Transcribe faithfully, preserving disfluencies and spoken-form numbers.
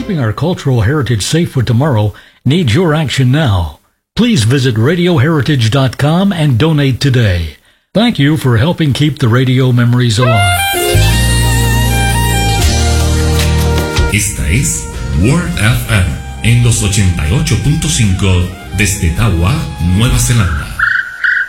keeping our cultural heritage safe for tomorrow needs your action now. Please visit radio heritage dot com and donate today. Thank you for helping keep the radio memories alive. Esta es World F M en los ochenta y ocho punto cinco desde Tawa, Nueva Zelanda.